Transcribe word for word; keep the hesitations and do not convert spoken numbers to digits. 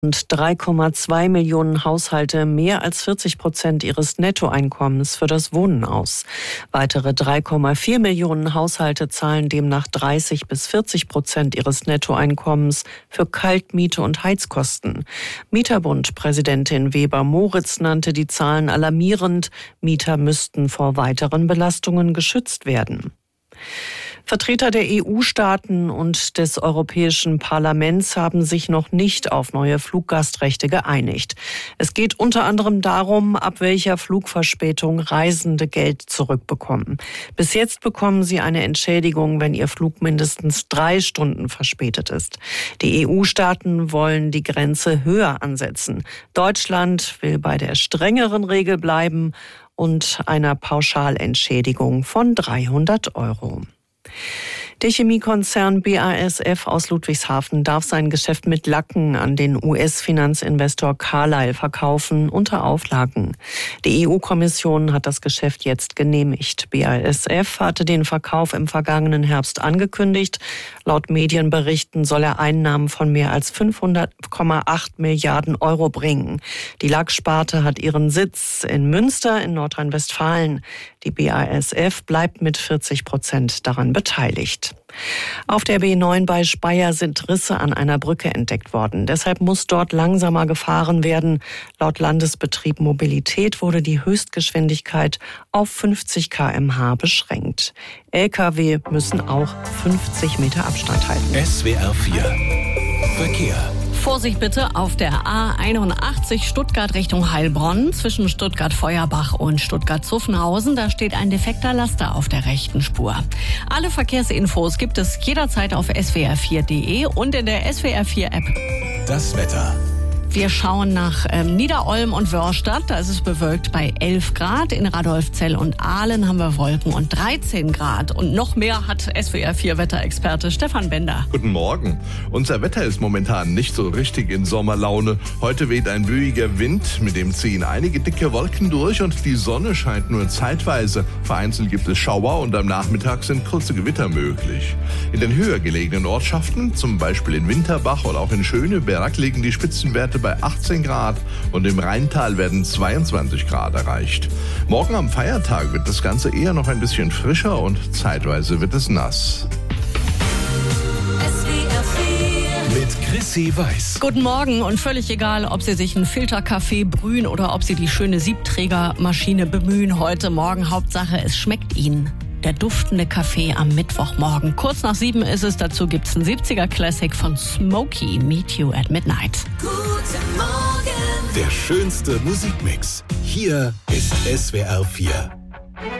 Und drei Komma zwei Millionen Haushalte mehr als vierzig Prozent ihres Nettoeinkommens für das Wohnen aus. Weitere drei Komma vier Millionen Haushalte zahlen demnach dreißig bis vierzig Prozent ihres Nettoeinkommens für Kaltmiete und Heizkosten. Mieterbund-Präsidentin Weber-Moritz nannte die Zahlen alarmierend. Mieter müssten vor weiteren Belastungen geschützt werden. Vertreter der E U-Staaten und des Europäischen Parlaments haben sich noch nicht auf neue Fluggastrechte geeinigt. Es geht unter anderem darum, ab welcher Flugverspätung Reisende Geld zurückbekommen. Bis jetzt bekommen sie eine Entschädigung, wenn ihr Flug mindestens drei Stunden verspätet ist. Die E U-Staaten wollen die Grenze höher ansetzen. Deutschland will bei der strengeren Regel bleiben und einer Pauschalentschädigung von dreihundert Euro. Der Chemiekonzern B A S F aus Ludwigshafen darf sein Geschäft mit Lacken an den U S-Finanzinvestor Carlyle verkaufen unter Auflagen. Die E U-Kommission hat das Geschäft jetzt genehmigt. B A S F hatte den Verkauf im vergangenen Herbst angekündigt. Laut Medienberichten soll er Einnahmen von mehr als fünfhundert Komma acht Milliarden Euro bringen. Die Lacksparte hat ihren Sitz in Münster in Nordrhein-Westfalen. Die B A S F bleibt mit vierzig Prozent daran beteiligt. Auf der B neun bei Speyer sind Risse an einer Brücke entdeckt worden. Deshalb muss dort langsamer gefahren werden. Laut Landesbetrieb Mobilität wurde die Höchstgeschwindigkeit auf fünfzig Kilometer pro Stunde beschränkt. L K W müssen auch fünfzig Meter Abstand halten. S W R vier Verkehr. Vorsicht bitte auf der A einundachtzig Stuttgart Richtung Heilbronn zwischen Stuttgart-Feuerbach und Stuttgart-Zuffenhausen. Da steht ein defekter Laster auf der rechten Spur. Alle Verkehrsinfos gibt es jederzeit auf S W R vier Punkt de und in der S W R vier App. Das Wetter. Wir schauen nach ähm, Niederolm und Wörstadt. Da ist es bewölkt bei elf Grad. In Radolfzell und Ahlen haben wir Wolken und dreizehn Grad. Und noch mehr hat S W R vier Wetterexperte Stefan Bender. Guten Morgen. Unser Wetter ist momentan nicht so richtig in Sommerlaune. Heute weht ein böiger Wind, mit dem ziehen einige dicke Wolken durch und die Sonne scheint nur zeitweise. Vereinzelt gibt es Schauer und am Nachmittag sind kurze Gewitter möglich. In den höher gelegenen Ortschaften, zum Beispiel in Winterbach oder auch in Schöneberg, liegen die Spitzenwerte bei achtzehn Grad und im Rheintal werden zweiundzwanzig Grad erreicht. Morgen am Feiertag wird das Ganze eher noch ein bisschen frischer und zeitweise wird es nass. Mit Chrissy Weiß. Guten Morgen und völlig egal, ob Sie sich einen Filterkaffee brühen oder ob Sie die schöne Siebträgermaschine bemühen heute Morgen. Hauptsache, es schmeckt Ihnen. Der duftende Kaffee am Mittwochmorgen. Kurz nach sieben ist es. Dazu gibt's einen siebziger-Classic von Smokey, Meet You at Midnight. Guten Morgen. Der schönste Musikmix. Hier ist S W R vier.